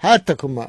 her takıma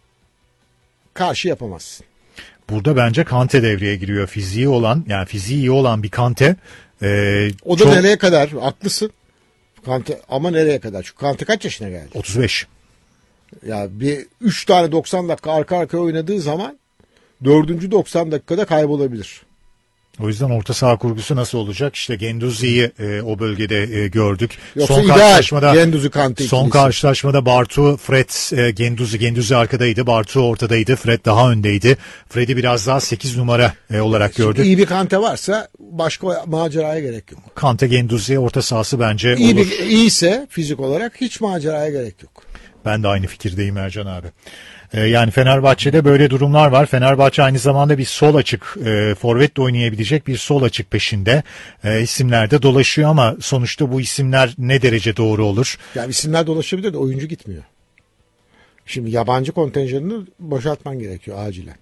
karşı yapamazsın. Burada bence Kante devreye giriyor. Fiziği olan, yani fiziği iyi olan bir Kante. O da nereye kadar? Haklısın. Kante, ama nereye kadar? Çünkü Kante kaç yaşına geldi? 35. Ya bir 3 tane 90 dakika arka arkaya oynadığı zaman 4. 90 dakikada kaybolabilir. O yüzden orta saha kurgusu nasıl olacak? İşte Guendouzi'yi o bölgede gördük. Yoksa ideal Guendouzi Kante son ikilisi. karşılaşmada Bartu, Fred, Guendouzi arkadaydı. Bartu ortadaydı. Fred daha öndeydi. Fred'i biraz daha 8 numara olarak gördük. Şimdi iyi bir Kante varsa başka maceraya gerek yok. Kante, Guendouzi orta sahası bence İyi olur. iyiyse fizik olarak hiç maceraya gerek yok. Ben de aynı fikirdeyim Ercan abi. Yani Fenerbahçe'de böyle durumlar var. Fenerbahçe aynı zamanda bir sol açık, forvet de oynayabilecek bir sol açık peşinde. İsimler de dolaşıyor ama sonuçta bu isimler ne derece doğru olur? Yani isimler dolaşabilir de oyuncu gitmiyor. Şimdi yabancı kontenjanını boşaltman gerekiyor acilen.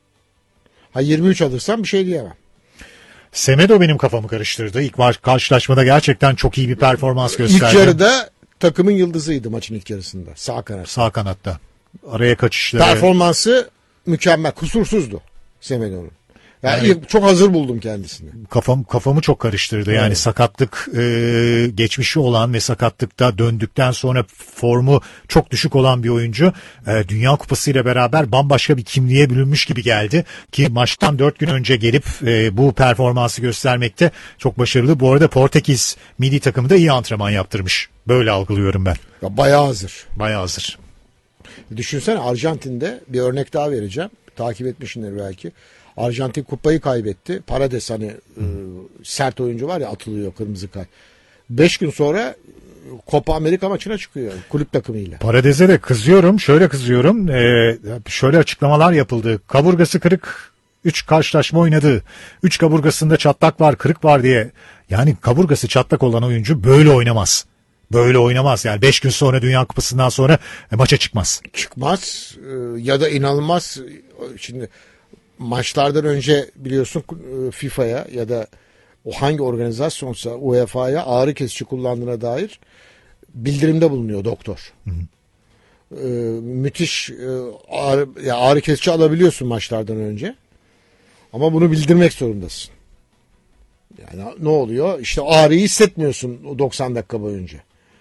23 alırsan bir şey diyemem. Semedo benim kafamı karıştırdı. İlk karşılaşmada gerçekten çok iyi bir performans gösterdi. İlk yarıda takımın yıldızıydı maçın ilk yarısında. Sağ kanat. Sağ kanatta. Araya kaçışları. Performansı mükemmel. Kusursuzdu Semedo'nun. Yani çok hazır buldum kendisini. Kafamı çok karıştırdı. Yani sakatlık geçmişi olan ve sakatlıkta döndükten sonra formu çok düşük olan bir oyuncu Dünya Kupası ile beraber bambaşka bir kimliğe bürünmüş gibi geldi ki maçtan 4 gün önce gelip bu performansı göstermekte çok başarılı. Bu arada Portekiz milli takımı da iyi antrenman yaptırmış. Böyle algılıyorum ben. Ya bayağı hazır. Bayağı hazır. Düşünsene, Arjantin'de bir örnek daha vereceğim. Takip etmişsindir belki. Arjantin kupayı kaybetti. Paredes hani sert oyuncu var ya, atılıyor kırmızı kart. 5 gün sonra Copa Amerika maçına çıkıyor kulüp takımıyla. Paredes'e de kızıyorum. Şöyle kızıyorum. Şöyle açıklamalar yapıldı. Kaburgası kırık 3 karşılaşma oynadı. 3 kaburgasında çatlak var, kırık var diye. Yani kaburgası çatlak olan oyuncu böyle oynamaz. Böyle oynamaz. Yani 5 gün sonra Dünya Kupası'ndan sonra maça çıkmaz. Çıkmaz ya da inanılmaz. Şimdi maçlardan önce biliyorsun FIFA'ya ya da o hangi organizasyonsa UEFA'ya ağrı kesici kullandığına dair bildirimde bulunuyor doktor. Hı hı. Müthiş ağrı kesici alabiliyorsun maçlardan önce. Ama bunu bildirmek zorundasın. Yani ne oluyor? İşte ağrıyı hissetmiyorsun o 90 dakika boyunca.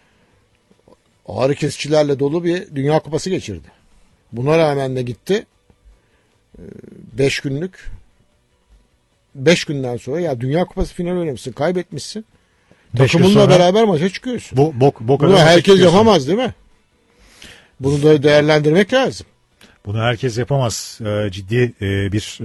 Ağrı kesicilerle dolu bir Dünya Kupası geçirdi. Buna rağmen de gitti. 5 günlük 5 günden sonra ya Dünya Kupası finali oynamışsın, kaybetmişsin. Takımınla beraber maça çıkıyorsun. Bunu herkes yapamaz değil mi? Bunu da değerlendirmek lazım. Bunu herkes yapamaz. Ciddi bir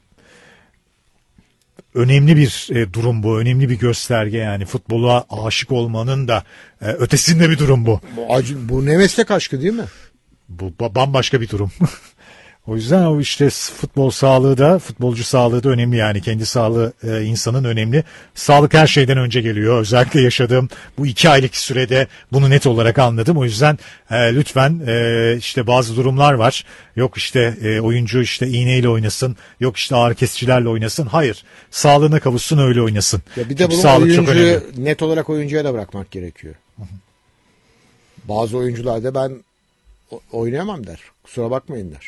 önemli bir durum bu. Önemli bir gösterge yani. Futbola aşık olmanın da ötesinde bir durum bu. Bu ne meslek aşkı değil mi? Bu bambaşka bir durum. O yüzden o işte futbol sağlığı da, futbolcu sağlığı da önemli yani. Kendi sağlığı insanın önemli. Sağlık her şeyden önce geliyor. Özellikle yaşadığım bu 2 aylık sürede bunu net olarak anladım. O yüzden lütfen işte bazı durumlar var. Yok işte oyuncu işte iğneyle oynasın. Yok işte ağrı kesicilerle oynasın. Hayır. Sağlığına kavuşsun, öyle oynasın. Ya bir de bunu oyuncuyu net olarak oyuncuya da bırakmak gerekiyor. Bazı oyuncular da ben oynayamam der. Kusura bakmayın der.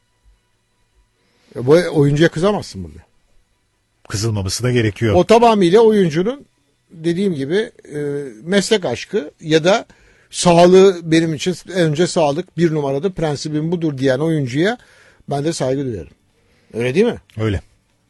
Bu oyuncuya kızamazsın burada. Kızılmaması da gerekiyor. O tamamıyla oyuncunun dediğim gibi meslek aşkı ya da sağlığı benim için önce sağlık bir numarada prensibim budur diyen oyuncuya ben de saygı duyarım. Öyle değil mi? Öyle.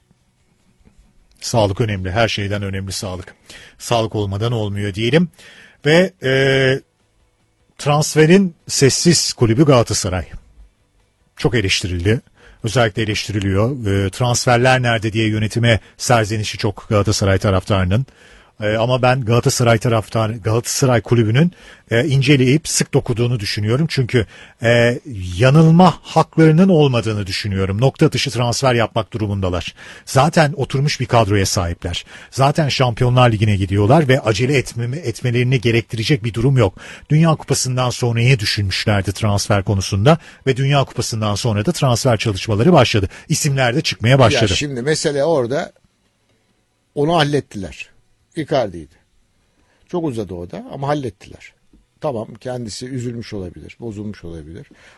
Sağlık önemli. Her şeyden önemli sağlık. Sağlık olmadan olmuyor diyelim. Ve transferin sessiz kulübü Galatasaray. Çok eleştirildi. Özellikle eleştiriliyor. Transferler nerede diye yönetime serzenişi çok Galatasaray taraftarının. Ama ben Galatasaray kulübünün inceleyip sık dokuduğunu düşünüyorum. Çünkü yanılma haklarının olmadığını düşünüyorum. Nokta atışı transfer yapmak durumundalar. Zaten oturmuş bir kadroya sahipler. Zaten Şampiyonlar Ligi'ne gidiyorlar ve acele etmelerini gerektirecek bir durum yok. Dünya Kupası'ndan sonrayı düşünmüşlerdi transfer konusunda ve Dünya Kupası'ndan sonra da transfer çalışmaları başladı. İsimler de çıkmaya başladı. Ya şimdi mesele orada, onu hallettiler. Icardi'ydi. Çok uzadı o da ama hallettiler. Tamam, kendisi üzülmüş olabilir, bozulmuş olabilir.